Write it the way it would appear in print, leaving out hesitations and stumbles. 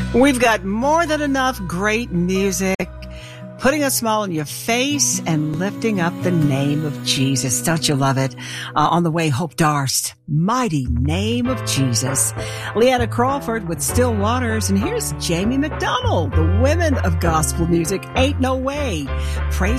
We've got more than enough great music, putting a smile on your face and lifting up the name of Jesus. Don't you love it? On the way, Hope Darst, Mighty Name of Jesus. Leanna Crawford with Still Waters. And here's Jamie McDonald, the Women of Gospel Music, Ain't No Way. Praise